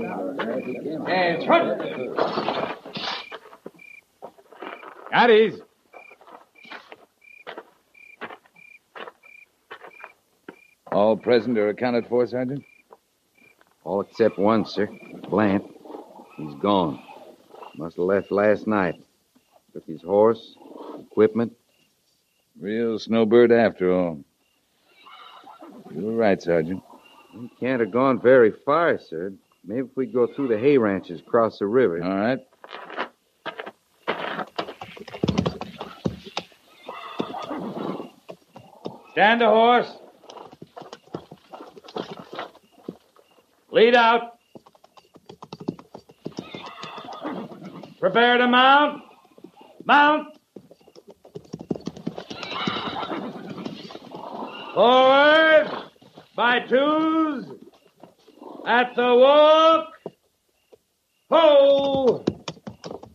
And trot. Caddies. All present or accounted for, Sergeant? All except one, sir. Blant. He's gone. Must have left last night. Took his horse, equipment. Real snowbird after all. You were right, Sergeant. He can't have gone very far, sir. Maybe if we go through the hay ranches across the river. All right. Stand the horse. Lead out. Prepare to mount. Mount. Forward by twos. At the walk. Hold.